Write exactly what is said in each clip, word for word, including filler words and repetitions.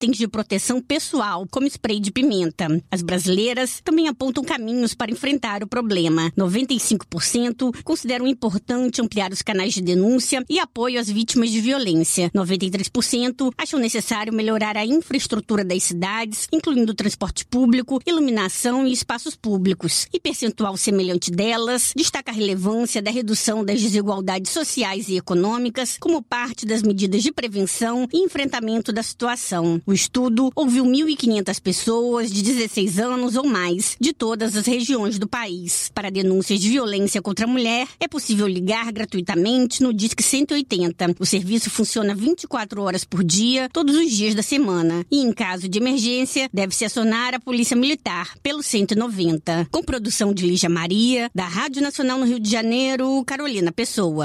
itens de proteção pessoal, como spray de pimenta. As brasileiras também apontam caminhos para enfrentar o problema. noventa e cinco por cento consideram importante ampliar os canais de denúncia e apoio às vítimas de violência. noventa e três por cento acham necessário melhorar a infraestrutura das cidades, incluindo transporte público, iluminação e espaços públicos. E percentual semelhante delas destaca a relevância da redução das desigualdades sociais e econômicas como parte das medidas de prevenção e enfrentamento da situação. O estudo ouviu mil e quinhentas pessoas de dezesseis anos ou mais de todas as regiões do país. Para denúncias de violência contra a mulher, é possível ligar gratuitamente no Disque cento e oitenta. O serviço funciona vinte e quatro horas por dia, todos os dias da semana. E em caso de emergência, deve-se acionar a Polícia Militar pelo cento e noventa. Com produção de Lígia Maria, da Rádio Nacional no Rio de Janeiro, Carolina Pessoa.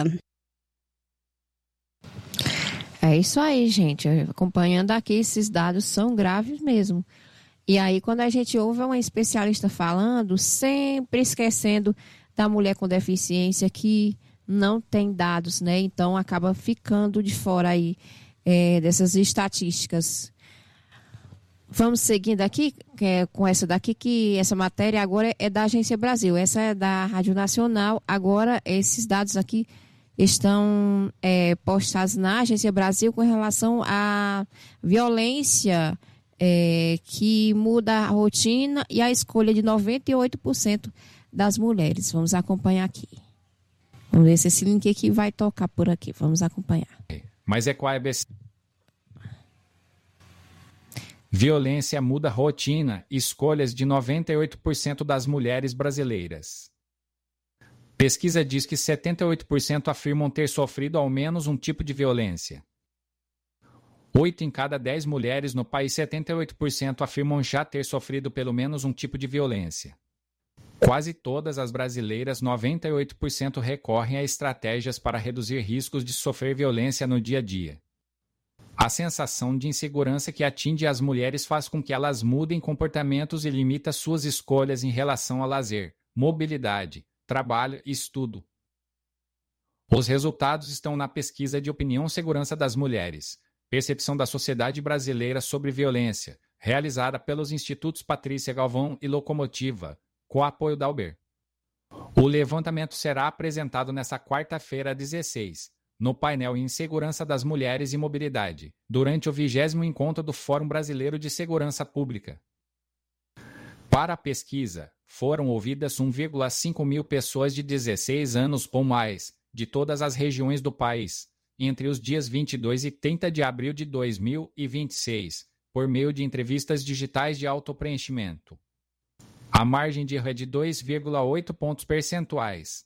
É isso aí, gente. Acompanhando aqui, esses dados são graves mesmo. E aí, quando a gente ouve uma especialista falando, sempre esquecendo da mulher com deficiência que não tem dados, né? Então, acaba ficando de fora aí é, dessas estatísticas. Vamos seguindo aqui, que é com essa daqui, que essa matéria agora é da Agência Brasil. Essa é da Rádio Nacional. Agora, esses dados aqui estão é, postados na Agência Brasil com relação à violência é, que muda a rotina e a escolha de noventa e oito por cento das mulheres. Vamos acompanhar aqui. Vamos ver se esse link aqui vai tocar por aqui. Vamos acompanhar. Mas é qual é a violência muda rotina, escolhas de noventa e oito por cento das mulheres brasileiras. Pesquisa diz que setenta e oito por cento afirmam ter sofrido ao menos um tipo de violência. oito em cada dez mulheres no país, setenta e oito por cento afirmam já ter sofrido pelo menos um tipo de violência. Quase todas as brasileiras, noventa e oito por cento, recorrem a estratégias para reduzir riscos de sofrer violência no dia a dia. A sensação de insegurança que atinge as mulheres faz com que elas mudem comportamentos e limita suas escolhas em relação ao lazer, mobilidade, trabalho e estudo. Os resultados estão na pesquisa de opinião e segurança das mulheres, percepção da sociedade brasileira sobre violência, realizada pelos Institutos Patrícia Galvão e Locomotiva, com apoio da Uber. O levantamento será apresentado nesta quarta-feira, dezesseis, no painel em Segurança das Mulheres e Mobilidade, durante o vigésimo encontro do Fórum Brasileiro de Segurança Pública. Para a pesquisa, foram ouvidas um vírgula cinco mil pessoas de dezesseis anos ou mais, de todas as regiões do país, entre os dias vinte e dois e trinta de abril de dois mil e vinte e seis, por meio de entrevistas digitais de autopreenchimento. A margem de erro é de dois vírgula oito pontos percentuais.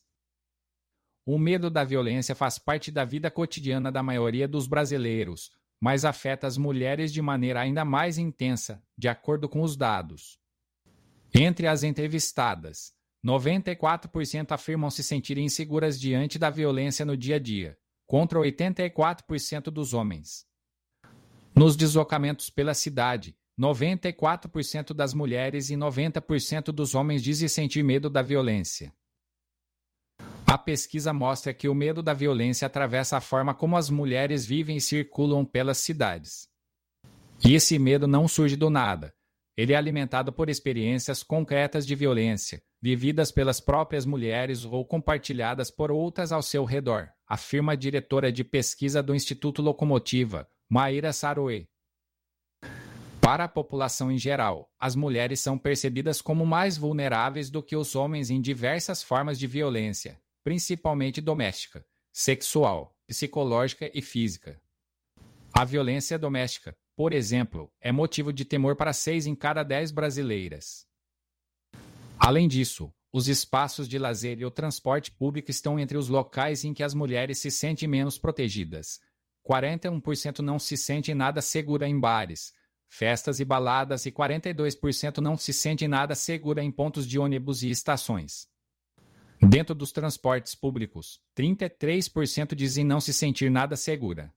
O medo da violência faz parte da vida cotidiana da maioria dos brasileiros, mas afeta as mulheres de maneira ainda mais intensa, de acordo com os dados. Entre as entrevistadas, noventa e quatro por cento afirmam se sentirem inseguras diante da violência no dia a dia, contra oitenta e quatro por cento dos homens. Nos deslocamentos pela cidade, noventa e quatro por cento das mulheres e noventa por cento dos homens dizem sentir medo da violência. A pesquisa mostra que o medo da violência atravessa a forma como as mulheres vivem e circulam pelas cidades. E esse medo não surge do nada. Ele é alimentado por experiências concretas de violência, vividas pelas próprias mulheres ou compartilhadas por outras ao seu redor, afirma a diretora de pesquisa do Instituto Locomotiva, Maíra Saroê. Para a população em geral, as mulheres são percebidas como mais vulneráveis do que os homens em diversas formas de violência, principalmente doméstica, sexual, psicológica e física. A violência doméstica, por exemplo, é motivo de temor para seis em cada dez brasileiras. Além disso, os espaços de lazer e o transporte público estão entre os locais em que as mulheres se sentem menos protegidas. quarenta e um por cento não se sentem nada segura em bares, festas e baladas e quarenta e dois por cento não se sentem nada segura em pontos de ônibus e estações. Dentro dos transportes públicos, trinta e três por cento dizem não se sentir nada segura.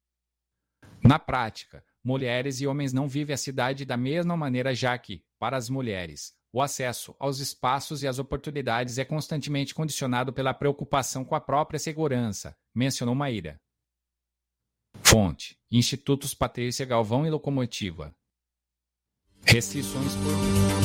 Na prática, mulheres e homens não vivem a cidade da mesma maneira, já que, para as mulheres, o acesso aos espaços e às oportunidades é constantemente condicionado pela preocupação com a própria segurança, mencionou Maíra. Fonte: Institutos Patrícia Galvão e Locomotiva. Restrições por